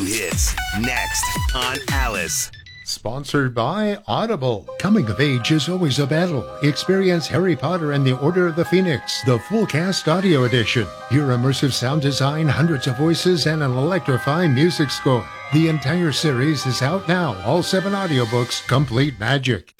hits. Next on Alice. Sponsored by Audible. Coming of age is always a battle. Experience Harry Potter and the Order of the Phoenix, the full cast audio edition. Hear immersive sound design, hundreds of voices, and an electrifying music score. The entire series is out now. All 7 audiobooks, complete magic.